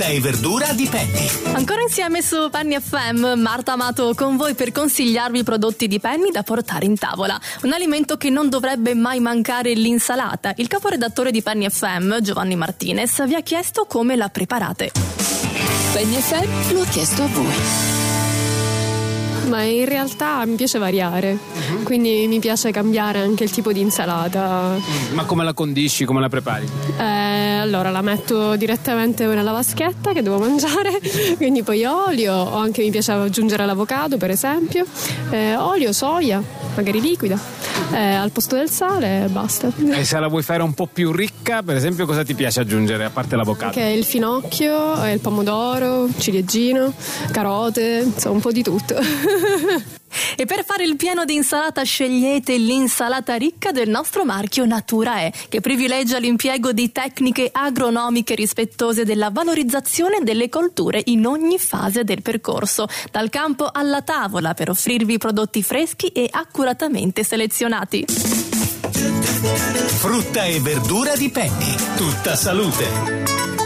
Frutta e verdura di Penny. Ancora insieme su Penny FM, Marta Amato con voi per consigliarvi i prodotti di Penny da portare in tavola. Un alimento che non dovrebbe mai mancare, l'insalata. Il caporedattore di Penny FM, Giovanni Martinez, vi ha chiesto come la preparate. Penny FM lo ha chiesto a voi. Ma in realtà mi piace variare, quindi mi piace cambiare anche il tipo di insalata. Ma come la condisci, come la prepari? Allora la metto direttamente nella vaschetta che devo mangiare, quindi poi olio, o anche mi piace aggiungere l'avocado per esempio, olio, soia, magari liquida, al posto del sale e basta. E se la vuoi fare un po' più ricca, per esempio, cosa ti piace aggiungere a parte l'avocado? Che è il finocchio, il pomodoro, ciliegino, carote, insomma un po' di tutto. E per fare il piano di insalata scegliete l'insalata ricca del nostro marchio Naturae, che privilegia l'impiego di tecniche agronomiche rispettose della valorizzazione delle colture in ogni fase del percorso, dal campo alla tavola, per offrirvi prodotti freschi e accuratamente selezionati. Frutta e verdura di Penny. Tutta salute.